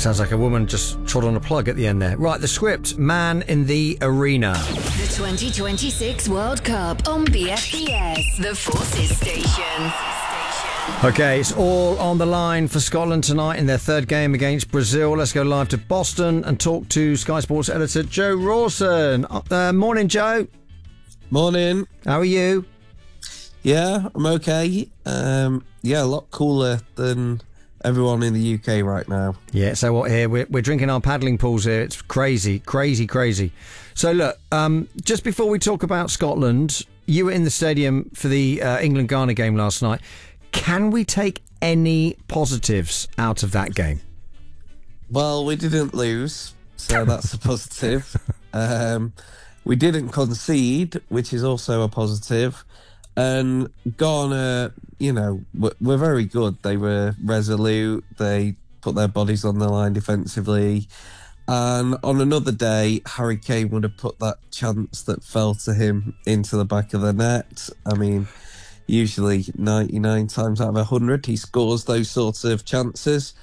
Sounds like a woman just trod on a plug at the end there. Right, the script, Man in the Arena. The 2026 World Cup on BFBS, the Forces Station. Okay, it's all on the line for Scotland tonight in their third game against Brazil. Let's go live to Boston and talk to Sky Sports editor Joe Rawson. Morning, Joe. Morning. How are you? Yeah, I'm okay. A lot cooler than everyone in the UK right now. Yeah, so what here? We're drinking our paddling pools here. It's crazy, crazy, crazy. So look, just before we talk about Scotland, you were in the stadium for the England-Ghana game last night. Can we take any positives out of that game? Well, we didn't lose, so that's a positive. We didn't concede, which is also a positive. And Ghana, were very good. They were resolute. They put their bodies on the line defensively. And on another day, Harry Kane would have put that chance that fell to him into the back of the net. I mean, usually 99 times out of 100, he scores those sorts of chances.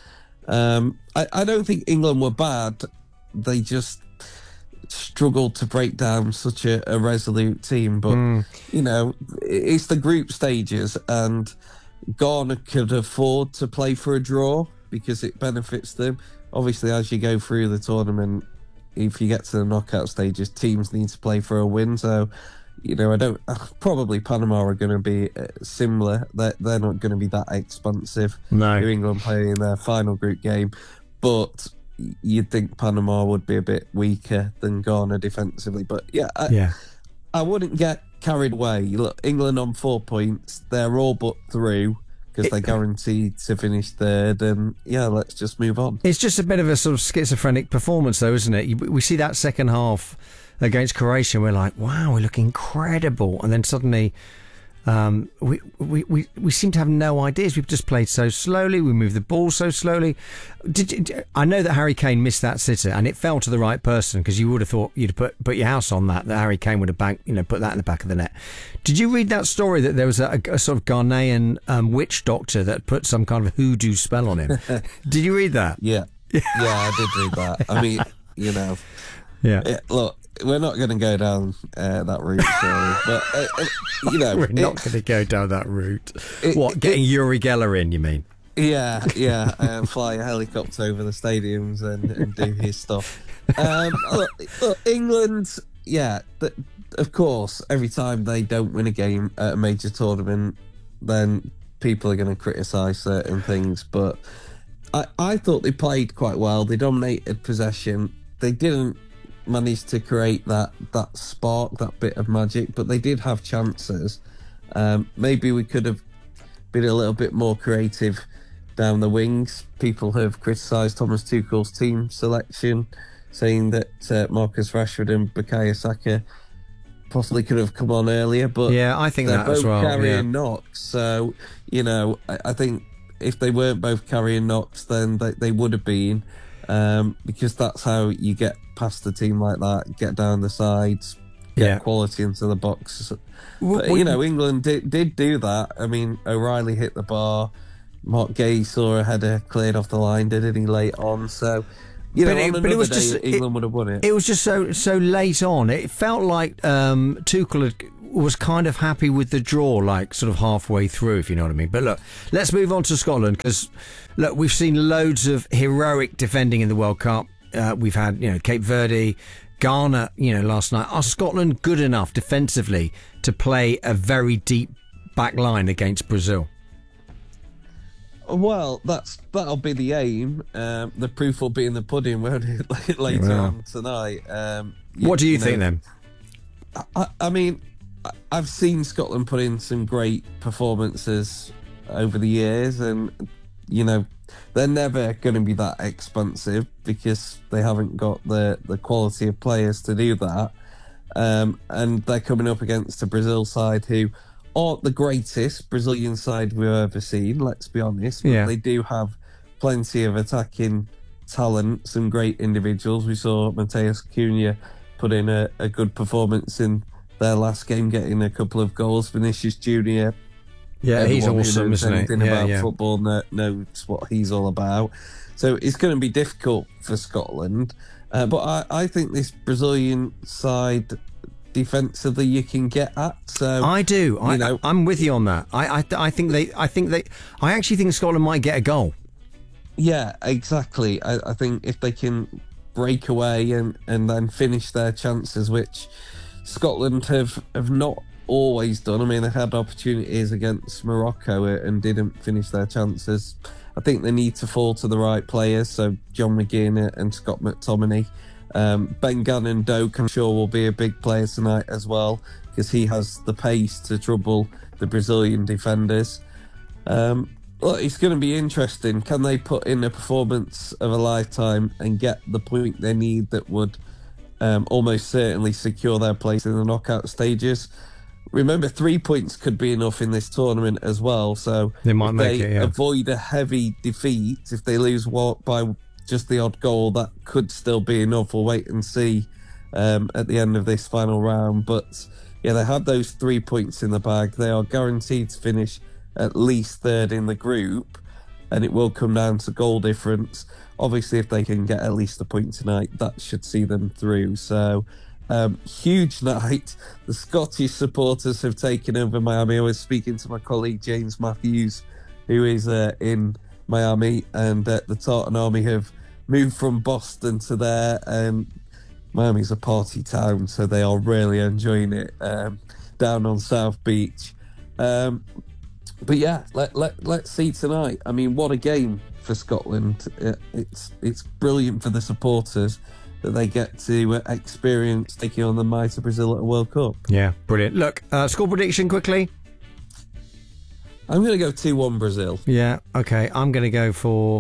I don't think England were bad. They just struggled to break down such a resolute team. But, it's the group stages, and Ghana could afford to play for a draw because it benefits them. Obviously, as you go through the tournament, if you get to the knockout stages, teams need to play for a win. So, probably Panama are going to be similar. They're not going to be that expansive. No. New England playing their final group game. But you'd think Panama would be a bit weaker than Ghana defensively. But I wouldn't get carried away. Look, England on 4 points. They're all but through because they're guaranteed to finish third. And let's just move on. It's just a bit of a sort of schizophrenic performance, though, isn't it? We see that second half against Croatia, we're like, wow, we look incredible, and then suddenly we seem to have no ideas. We've just played so slowly, we move the ball so slowly. I know that Harry Kane missed that sitter, and it fell to the right person, because you would have thought you'd put your house on that Harry Kane would have put that in the back of the net. Did you read that story that there was a sort of Ghanaian witch doctor that put some kind of hoodoo spell on him? Did you read that? Yeah, I did read that. I mean, look, we're not going to go down that route, sorry. But, we're not going to go down that route. Getting Uri Geller in, you mean? Yeah. Fly a helicopter over the stadiums and do his stuff. Look, England, of course, every time they don't win a game at a major tournament, then people are going to criticise certain things. But I thought they played quite well. They dominated possession. They didn't manage to create that spark, that bit of magic, but they did have chances. Maybe we could have been a little bit more creative down the wings. People have criticised Thomas Tuchel's team selection, saying that Marcus Rashford and Bukayo Saka possibly could have come on earlier, but I think they're that both as well. Carrying knocks, so I think if they weren't both carrying knocks, then they would have been. Because that's how you get past a team like that, get down the sides, get quality into the box. But, England did do that. I mean, O'Reilly hit the bar, Mark Gay saw a header cleared off the line, didn't he, late on? So, it was just England would have won it. It was just so late on. It felt like Tuchel was kind of happy with the draw, like sort of halfway through, if you know what I mean. But look, let's move on to Scotland, because look, we've seen loads of heroic defending in the World Cup. We've had, Cape Verde, Ghana, last night. Are Scotland good enough defensively to play a very deep back line against Brazil? Well, that'll be the aim. The proof will be in the pudding, won't it, later on tonight. What do you think then? I mean, I've seen Scotland put in some great performances over the years, and they're never going to be that expansive because they haven't got the quality of players to do that. And they're coming up against a Brazil side who aren't the greatest Brazilian side we've ever seen, let's be honest. But they do have plenty of attacking talent, some great individuals. We saw Mateus Cunha put in a good performance in their last game, getting a couple of goals. Vinicius Junior Yeah, he's everyone who awesome, knows isn't he? anything Yeah, about yeah. football knows what he's all about. So it's going to be difficult for Scotland. But I think this Brazilian side defensively you can get at. So I do. know, I'm with you on that. I actually think Scotland might get a goal. yeah, exactly. I think if they can break away and then finish their chances, which Scotland have not always done. I mean, they had opportunities against Morocco and didn't finish their chances. I think they need to fall to the right players, so John McGinn and Scott McTominay. Ben Gannon Doak, I'm sure, will be a big player tonight as well, because he has the pace to trouble the Brazilian defenders. Look, it's going to be interesting. Can they put in a performance of a lifetime and get the point they need that would almost certainly secure their place in the knockout stages? Remember, 3 points could be enough in this tournament as well. So They might if make it, yeah. avoid a heavy defeat, if they lose by just the odd goal, that could still be enough. We'll wait and see at the end of this final round. But yeah, they have those 3 points in the bag. They are guaranteed to finish at least third in the group, and it will come down to goal difference. Obviously, if they can get at least a point tonight, that should see them through. So huge night. The Scottish supporters have taken over Miami. I was speaking to my colleague James Matthews, who is in Miami, and the Tartan Army have moved from Boston to there, and Miami's a party town, so they are really enjoying it down on South Beach. But yeah, let's see tonight. I mean, what a game for Scotland. It's brilliant for the supporters that they get to experience taking on the mighty Brazil at a World Cup. Yeah, brilliant. Look, score prediction quickly. I'm going to go 2-1 Brazil. Yeah, okay. I'm going to go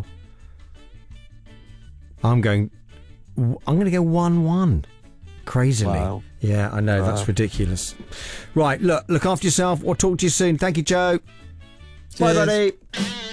1-1. Crazily. Wow. Yeah, I know. That's ridiculous. Right, look after yourself. We'll talk to you soon. Thank you, Joe. Bye, Cheers. buddy.